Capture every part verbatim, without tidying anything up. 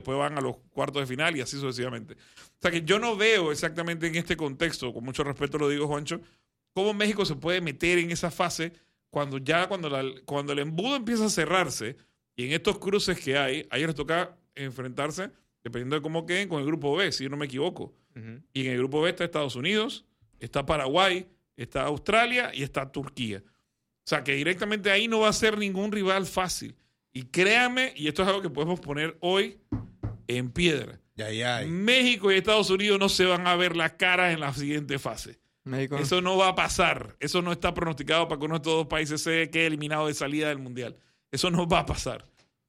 después van a los cuartos de final y así sucesivamente. O sea que yo no veo exactamente en este contexto, con mucho respeto lo digo, Juancho, cómo México se puede meter en esa fase cuando ya cuando, la, cuando el embudo empieza a cerrarse y en estos cruces que hay, a ellos les toca enfrentarse, dependiendo de cómo queden, con el grupo B, si yo no me equivoco. Uh-huh. Y en el grupo B está Estados Unidos, está Paraguay, está Australia y está Turquía. O sea que directamente ahí no va a ser ningún rival fácil. Y créame, y esto es algo que podemos poner hoy en piedra. Ya, ya. México y Estados Unidos no se van a ver las caras en la siguiente fase. México. Eso no va a pasar. Eso no está pronosticado para que uno de estos dos países se quede eliminado de salida del Mundial. Eso no va a pasar.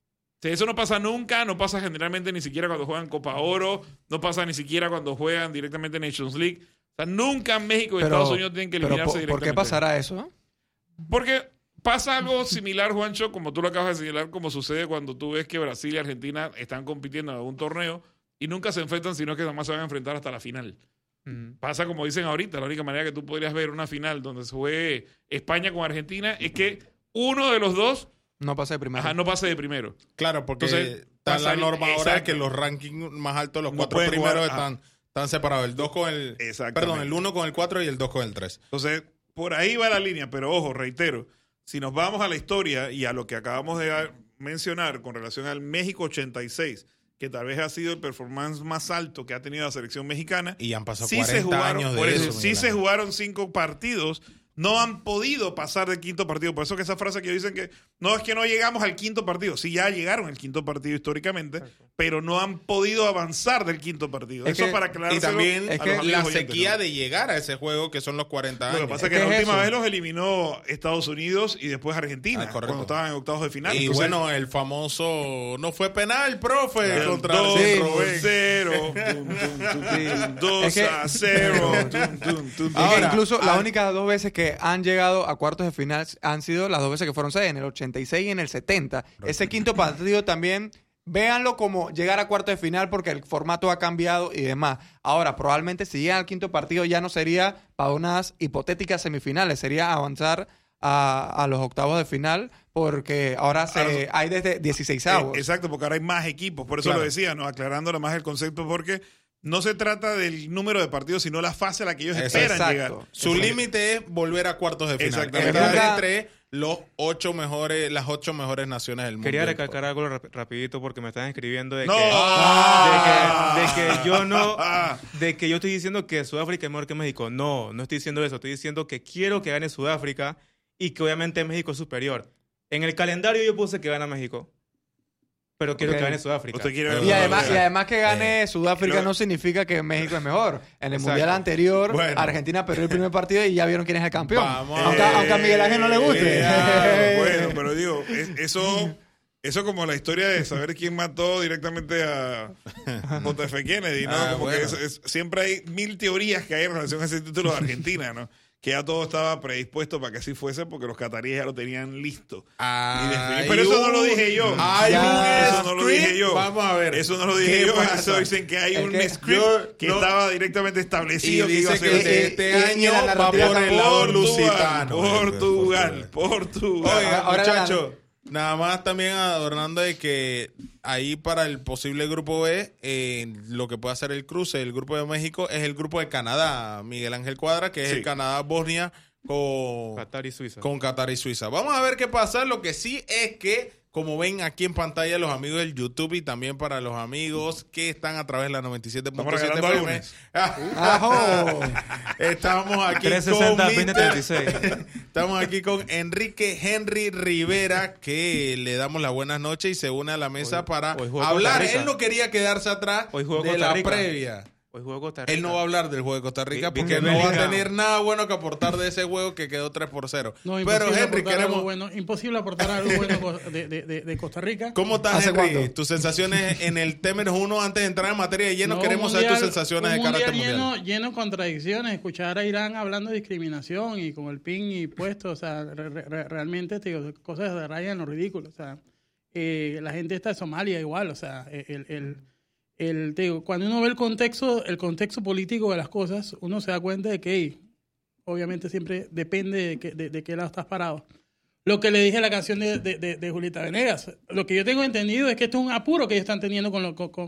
O sea, eso no pasa nunca, no pasa generalmente ni siquiera cuando juegan Copa Oro, no pasa ni siquiera cuando juegan directamente Nations League. O sea, nunca México y pero, Estados Unidos tienen que eliminarse pero, directamente. ¿Por qué pasará eso? Porque pasa algo similar, Juancho, como tú lo acabas de señalar, como sucede cuando tú ves que Brasil y Argentina están compitiendo en algún torneo y nunca se enfrentan, sino que además se van a enfrentar hasta la final. Uh-huh. Pasa como dicen ahorita, la única manera que tú podrías ver una final donde se juegue España con Argentina es que uno de los dos no pase de primero. Ajá, no pase de primero. Claro, porque Entonces, está la norma ahora de que los rankings más altos, los no cuatro primeros jugar, están, están separados. El dos con el... Perdón, el uno con el cuatro y el dos con el tres. Entonces, por ahí va la línea, pero ojo, reitero, si nos vamos a la historia y a lo que acabamos de mencionar con relación al México ochenta y seis, que tal vez ha sido el performance más alto que ha tenido la selección mexicana. Y han pasado sí cuarenta se jugaron, años de por eso. eso. Sí se jugaron cinco partidos. No han podido pasar del quinto partido. Por eso que esa frase que dicen que no es que no llegamos al quinto partido. Sí, ya llegaron al quinto partido históricamente, exacto, pero no han podido avanzar del quinto partido. Es eso que, para aclarárselo. Y también es que la oyentes, sequía ¿no? de llegar a ese juego, que son los cuarenta años. Lo que pasa es que, es que la es última eso? vez los eliminó Estados Unidos y después Argentina, ah, cuando estaban en octavos de final. Y Entonces, bueno, el famoso no fue penal, profe, el contra dos el cero. dos a cero. Ahora, incluso las únicas dos veces que han llegado a cuartos de final han sido las dos veces que fueron seis, en el ochenta y seis y en el setenta. Right. Ese quinto partido también, véanlo como llegar a cuartos de final porque el formato ha cambiado y demás. Ahora, probablemente si llegan al quinto partido ya no sería para unas hipotéticas semifinales, sería avanzar a, a los octavos de final porque ahora se, ahora, hay desde dieciseisavos. Exacto, porque ahora hay más equipos, por eso claro. lo decía, ¿no? Aclarando más el concepto porque... No se trata del número de partidos, sino la fase a la que ellos esperan Exacto. llegar. Su límite es volver a cuartos de final. Exactamente. Quedar entre los ocho mejores, las ocho mejores naciones del mundo. Quería recalcar algo rap rapidito porque me están escribiendo de, no. que, ah. de, que, de que yo no, de que yo estoy diciendo que Sudáfrica es mejor que México. No, no estoy diciendo eso. Estoy diciendo que quiero que gane Sudáfrica y que obviamente México es superior. En el calendario yo puse que gana México. Pero quiero okay. que gane Sudáfrica. Quiere y, además, y además que gane eh, Sudáfrica no significa que México es mejor. En el Exacto. Mundial anterior, bueno. Argentina perdió el primer partido y ya vieron quién es el campeón. Vamos. Aunque, eh, aunque a Miguel Ángel no le guste. Eh, ah, bueno, pero digo, es, eso... Eso como la historia de saber quién mató directamente a J F Kennedy, ¿no? Ah, como bueno. que es, es, siempre hay mil teorías que hay en relación a ese título de Argentina, ¿no? Que ya todo estaba predispuesto para que así fuese porque los cataríes ya lo tenían listo. Ay, pero eso no lo dije yo. Ay, eso no lo dije yo. Vamos a ver. Eso no lo dije yo. Pasa? Eso dicen que hay es un que script yo, que no, estaba directamente establecido. Y dice que, que, que este año va por el lado lusitano. Portugal, Portugal. Oiga, ahora muchachos. Nada más también adornando de que ahí para el posible grupo B, eh, lo que puede hacer el cruce, el grupo de México, es el grupo de Canadá, Miguel Ángel Cuadra, que es sí. el Canadá-Bosnia con Qatar y Suiza. Con Qatar y Suiza. Vamos a ver qué pasa. Lo que sí es que, como ven aquí en pantalla los amigos del YouTube y también para los amigos que están a través de la noventa y siete punto siete F M. Estamos aquí trescientos sesenta, con veinte treinta y seis. Estamos aquí con Enrique Henry Rivera, que le damos las buenas noches y se une a la mesa hoy, para hoy hablar. Él no quería quedarse atrás hoy de la Rica. previa. Hoy juego Costa Rica. Él no va a hablar del juego de Costa Rica vi, porque vi no va a tener nada bueno que aportar de ese juego que quedó tres por cero. No, pero Henry, queremos... bueno, imposible aportar algo bueno de, de, de, de Costa Rica. ¿Cómo estás, Henry? ¿Cuánto? Tus sensaciones en el Temer uno antes de entrar en materia de lleno. No, Queremos mundial, saber tus sensaciones de carácter mundial. Lleno, lleno de contradicciones. Escuchar a Irán hablando de discriminación y con el pin y puesto, o sea, re, re, realmente te digo, cosas de raya en lo ridículo. O sea, eh, la gente está de Somalia igual, o sea, el... el El, te digo, cuando uno ve el contexto, el contexto político de las cosas, uno se da cuenta de que, hey, obviamente siempre depende de, que, de, de qué lado estás parado. Lo que le dije a la canción de, de, de, de Julieta Venegas, lo que yo tengo entendido es que esto es un apuro que ellos están teniendo con, lo, con,